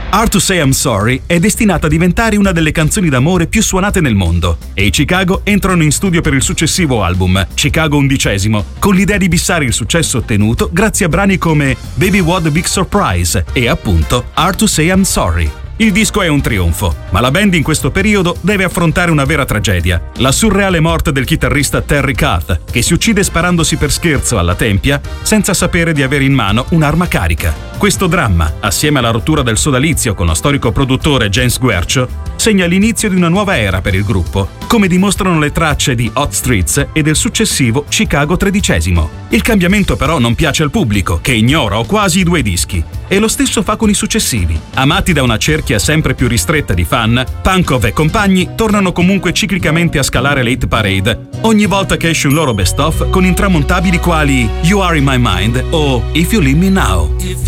Hard to Say I'm Sorry è destinata a diventare una delle canzoni d'amore più suonate nel mondo e i Chicago entrano in studio per il successivo album, Chicago XI, con l'idea di bissare il successo ottenuto grazie a brani come Baby What a Big Surprise e appunto Hard to Say I'm Sorry. Il disco è un trionfo, ma la band in questo periodo deve affrontare una vera tragedia: la surreale morte del chitarrista Terry Kath, che si uccide sparandosi per scherzo alla tempia senza sapere di avere in mano un'arma carica. Questo dramma, assieme alla rottura del sodalizio con lo storico produttore James Guercio, segna l'inizio di una nuova era per il gruppo, come dimostrano le tracce di Hot Streets e del successivo Chicago XIII. Il cambiamento però non piace al pubblico, che ignora o quasi i due dischi, e lo stesso fa con i successivi. Amati da una cerchia sempre più ristretta di fan, Pankov e compagni tornano comunque ciclicamente a scalare le hit parade, ogni volta che esce un loro best-of con intramontabili quali You Are in My Mind o If You Leave Me Now.